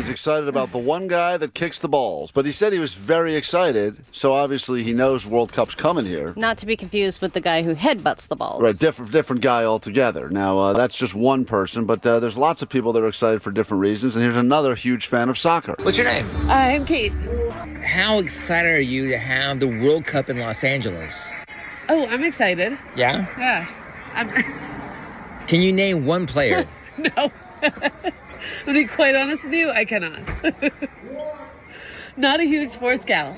He's excited about the one guy that kicks the balls. But he said he was very excited, so obviously he knows World Cup's coming here. Not to be confused with the guy who headbutts the balls. Right, different guy altogether. Now, that's just one person, but there's lots of people that are excited for different reasons, and here's another huge fan of soccer. What's your name? I'm Kate. How excited are you to have the World Cup in Los Angeles? Oh, I'm excited. Yeah? Yeah. Can you name one player? No. To be quite honest with you, I cannot. Not a huge sports gal.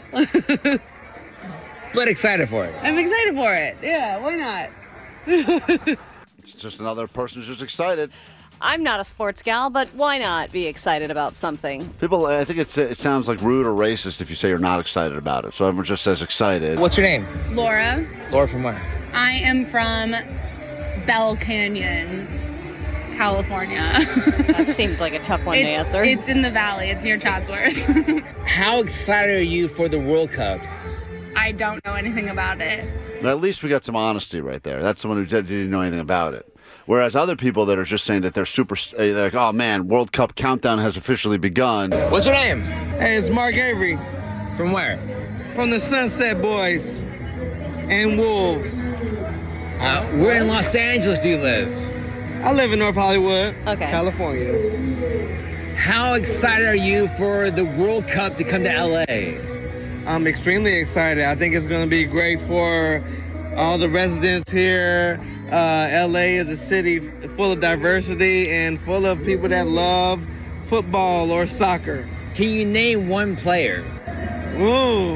But excited for it. I'm excited for it. Yeah, why not? It's just another person who's just excited. I'm not a sports gal, but why not be excited about something? People, I think it sounds like rude or racist if you say you're not excited about it. So everyone just says excited. What's your name? Laura. Laura from where? I am from Bell Canyon, California. That seemed like a tough one to answer. It's in the valley. It's near Chatsworth. How excited are you for the World Cup? I don't know anything about it. At least we got some honesty right there. That's someone who didn't know anything about it. Whereas other people that are just saying that they're they're like, oh man, World Cup countdown has officially begun. What's your name? Hey, it's Mark Avery. From where? From the Sunset Boys and Wolves. Where in Los Angeles do you live? I live in North Hollywood, Okay. California. How excited are you for the World Cup to come to LA? I'm extremely excited. I think it's going to be great for all the residents here. LA is a city full of diversity and full of people that love football or soccer. Can you name one player? Ooh,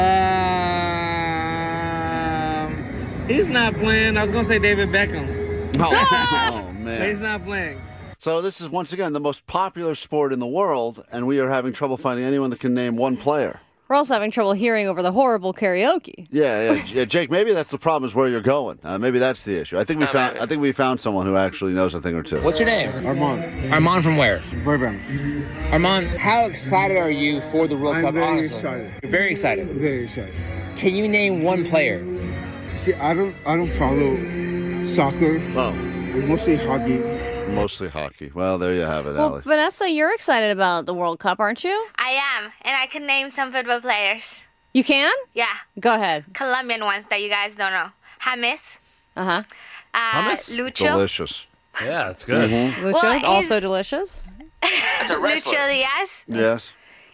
he's not playing. I was going to say David Beckham. Oh, He's man. not playing. So this is, once again, the most popular sport in the world, and we are having trouble finding anyone that can name one player. We're also having trouble hearing over the horrible karaoke. Yeah, Jake. Maybe that's the problem. Is where you're going. Maybe that's the issue. I think we found someone who actually knows a thing or two. What's your name? Armand. Armand from where? Burbank. Armand, how excited are you for the World Cup? I'm very honestly? excited. You're very excited. Very excited. Can you name one player? See, I don't follow soccer. Oh, Mostly hockey. mostly hockey. Well, there you have it, Well, Allie. Vanessa, you're excited about the World Cup, aren't you? I am, and I can name some football players. You can? Yeah, Go ahead. Colombian ones that you guys don't know. James, Uh-huh. Hummus? Lucho, Delicious. Yeah, that's good. Lucho, Well, he's- also delicious. That's a wrestler. Lucho Diaz, Yes.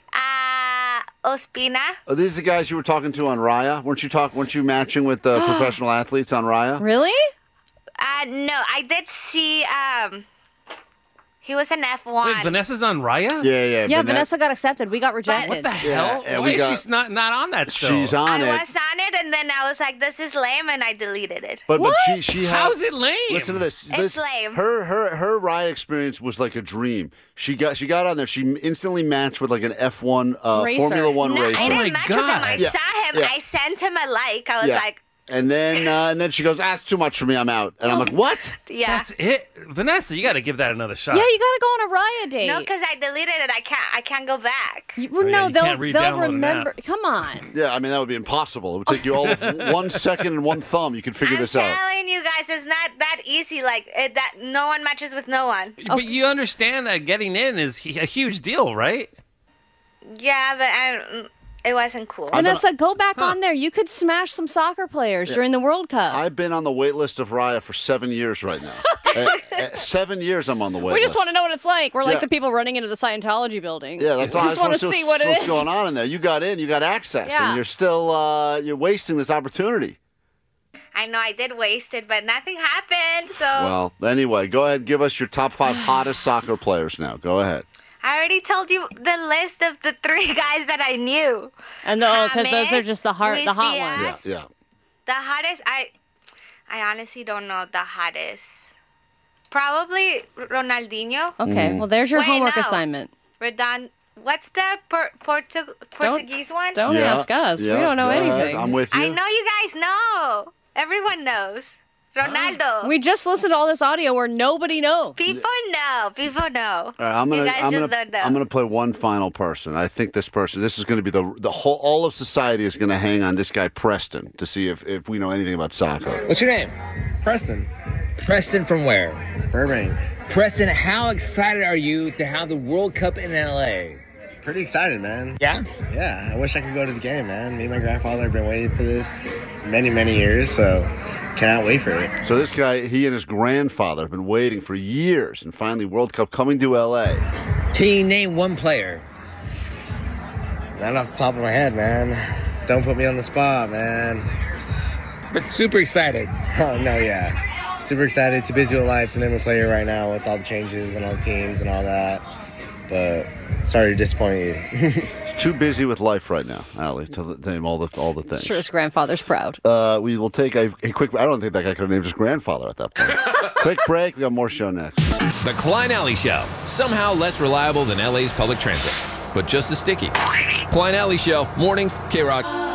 Ospina. Are these the guys you were talking to on Raya? Weren't you matching with professional athletes on Raya? Really? No, I did see. He was an F1. Wait, Vanessa's on Raya? Yeah. Yeah, Vanessa got accepted. We got rejected. What the hell? Yeah, Why we is got- she not on that still? She's on I it. was on it, and then I was like, "This is lame," and I deleted it. But she had. How's it lame? Listen to this. It's lame. Her Raya experience was like a dream. She got on there. She instantly matched with like an F1 Racer. Formula One No, racer. I didn't my match with him. I God. Yeah, saw him. yeah. I sent him a like. I was Yeah. like, And then she goes, "That's too much for me. I'm out." And I'm like, "What?" "Yeah." That's it? Vanessa, you got to give that another shot. Yeah, you got to go on a Raya date. No, because I deleted it. I can't go back. Well, yeah, no, you they'll can't re-download an remember. app. Come on. Yeah, I mean that would be impossible. It would take you all of 1 second and one thumb. You could figure I'm this out. telling you guys, it's not that easy. Like that, no one matches with no one. But you understand that getting in is a huge deal, right? Yeah, but it wasn't cool. Vanessa, go back on there. You could smash some soccer players during the World Cup. I've been on the wait list of Raya for 7 years right now. 7 years I'm on the wait we list. just want to know what it's like. We're like Yeah. the people running into the Scientology building. Yeah, that's all. We just want to see what it what's is. going on in there. You got in, you got access, Yeah. and you're still you're wasting this opportunity. I know I did waste it, but nothing happened. So Well, anyway, go ahead and give us your top 5 hottest soccer players now. Go ahead. I already told you the list of the 3 guys that I knew. And because those are James, just the hot Luis ones. Diaz. Yeah. The hottest, I honestly don't know the hottest. Probably Ronaldinho. Okay, well, there's your Wait, homework no. assignment. What's the Portuguese one? Don't Yeah, ask us. yeah, We don't know go ahead. anything. I'm with you. I know you guys know. Everyone knows. Ronaldo. We just listened to all this audio where nobody knows. People know. People know. All right, You guys just don't know. I'm gonna play one final person. I think this person. This is gonna be the whole. All of society is gonna hang on this guy Preston to see if we know anything about soccer. What's your name? Preston. Preston from where? Burbank. Preston, how excited are you to have the World Cup in LA? Pretty excited, man. Yeah? Yeah, I wish I could go to the game, man. Me and my grandfather have been waiting for this many, many years, so cannot wait for it. So this guy, he and his grandfather have been waiting for years, and finally World Cup coming to L.A. Can you name one player? Not off the top of my head, man. Don't put me on the spot, man. But super excited. Oh, no, yeah. Super excited. Too busy with life to name a player right now with all the changes and all the teams and all that. But sorry to disappoint you. He's too busy with life right now, Allie, to name all the things. Sure, his grandfather's proud. We will take a quick. I don't think that guy could have named his grandfather at that point. Quick break. We got more show next. The Klein Alley Show. Somehow less reliable than LA's public transit, but just as sticky. Klein Alley Show. Mornings, K-Rock.